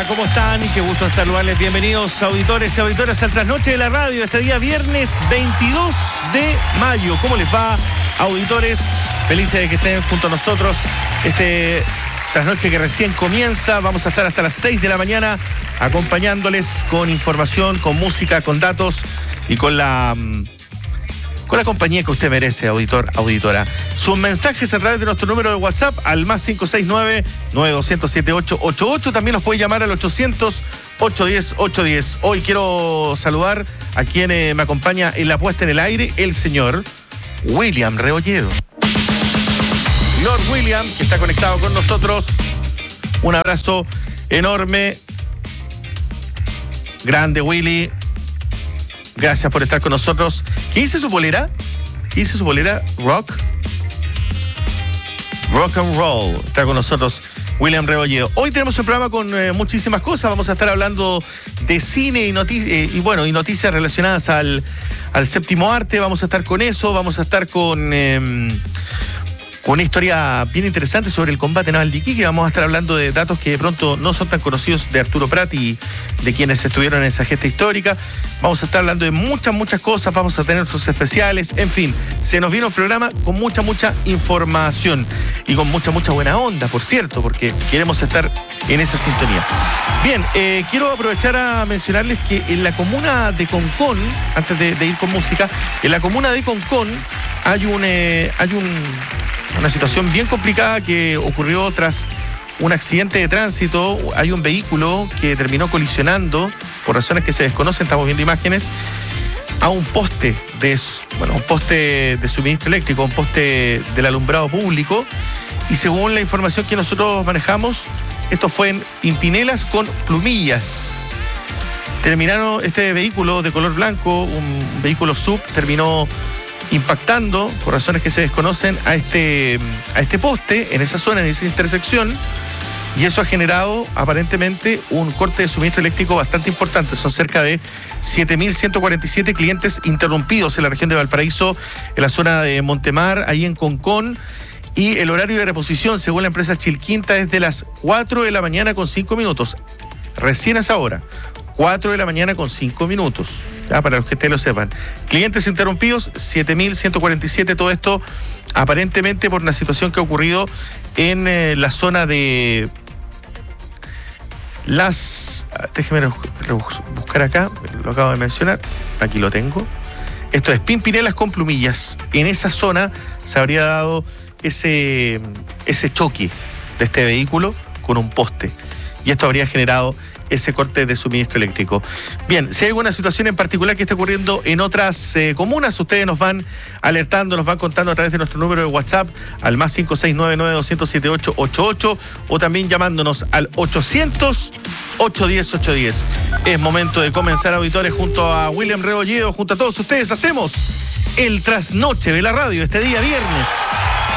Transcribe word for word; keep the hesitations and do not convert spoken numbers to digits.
Hola, ¿cómo están? Qué gusto saludarles. Bienvenidos, auditores y auditoras, al Trasnoche de la Radio. Este día viernes veintidós de mayo. ¿Cómo les va, auditores? Felices de que estén junto a nosotros. Este Trasnoche que recién comienza. Vamos a estar hasta las seis de la mañana acompañándoles con información, con música, con datos y con la... con la compañía que usted merece, auditor, auditora. Sus mensajes a través de nuestro número de WhatsApp al más cinco seis nueve, nueve dos cero siete, ocho ocho ocho. También nos puede llamar al ochocientos, ochocientos diez, ochocientos diez. Hoy quiero saludar a quien eh, me acompaña en la puesta en el aire, el señor William Rebolledo. Lord William, que está conectado con nosotros. Un abrazo enorme. Grande, Willy. Gracias por estar con nosotros. ¿Qué dice su polera? ¿Qué dice su polera? Rock. Rock and roll. Está con nosotros William Rebolledo. Hoy tenemos un programa con eh, muchísimas cosas. Vamos a estar hablando de cine y, notici- eh, y, bueno, y noticias relacionadas al, al séptimo arte. Vamos a estar con eso. Vamos a estar con... Eh, con una historia bien interesante sobre el combate naval de Iquique. Vamos a estar hablando de datos que de pronto no son tan conocidos de Arturo Prat y de quienes estuvieron en esa gesta histórica. Vamos a estar hablando de muchas, muchas cosas. Vamos a tener nuestros especiales. En fin, se nos viene un programa con mucha, mucha información y con mucha, mucha buena onda, por cierto, porque queremos estar en esa sintonía. Bien, eh, quiero aprovechar a mencionarles que en la comuna de Concón, antes de, de ir con música, en la comuna de Concón hay un... Eh, hay un Una situación bien complicada que ocurrió tras un accidente de tránsito. Hay un vehículo que terminó colisionando, por razones que se desconocen, estamos viendo imágenes, a un poste de, bueno, un poste de suministro eléctrico, un poste del alumbrado público. Y según la información que nosotros manejamos, esto fue en Impinelas con Plumillas. Terminaron este vehículo de color blanco, un vehículo sub, terminó impactando, por razones que se desconocen, a este, a este poste, en esa zona, en esa intersección, y eso ha generado aparentemente un corte de suministro eléctrico bastante importante. Son cerca de siete mil ciento cuarenta y siete clientes interrumpidos en la región de Valparaíso, en la zona de Montemar, ahí en Concón, y el horario de reposición, según la empresa Chilquinta, es de las cuatro de la mañana con cinco minutos. Recién a esa hora. cuatro de la mañana con cinco minutos, ya, para los que ustedes lo sepan. Clientes interrumpidos, siete mil ciento cuarenta y siete, todo esto aparentemente por una situación que ha ocurrido en eh, la zona de las... Déjeme buscar acá, lo acabo de mencionar, aquí lo tengo. Esto es Pimpinelas con Plumillas. En esa zona se habría dado ese, ese choque de este vehículo con un poste, y esto habría generado ese corte de suministro eléctrico. Bien, si hay alguna situación en particular que esté ocurriendo en otras eh, comunas, ustedes nos van alertando, nos van contando a través de nuestro número de WhatsApp al más cinco seis nueve, nueve dos cero siete, ocho ocho ocho, o también llamándonos al ochocientos, ochocientos diez, ochocientos diez. Es momento de comenzar, auditores, junto a William Rebolledo, junto a todos ustedes, hacemos el trasnoche de la radio este día viernes.